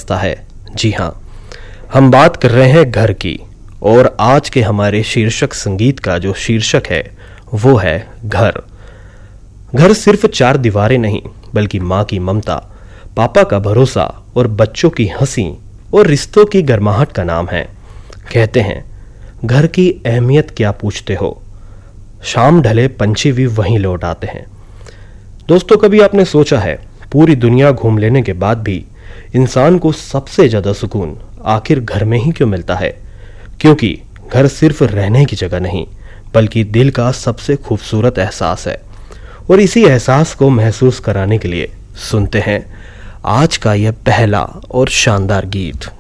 रास्ता है। जी हाँ, हम बात कर रहे हैं घर की, और आज के हमारे शीर्षक संगीत का जो शीर्षक है वो है घर। घर सिर्फ चार दीवारें नहीं, बल्कि माँ की ममता, पापा का भरोसा और बच्चों की हंसी और रिश्तों की गर्माहट का नाम है। कहते हैं घर की अहमियत क्या पूछते हो, शाम ढले पंछी भी वहीं लौट आते हैं। दोस्तों, कभी आपने सोचा है पूरी दुनिया घूम लेने के बाद भी इंसान को सबसे ज्यादा सुकून आखिर घर में ही क्यों मिलता है? क्योंकि घर सिर्फ रहने की जगह नहीं, बल्कि दिल का सबसे खूबसूरत एहसास है। और इसी एहसास को महसूस कराने के लिए सुनते हैं आज का यह पहला और शानदार गीत।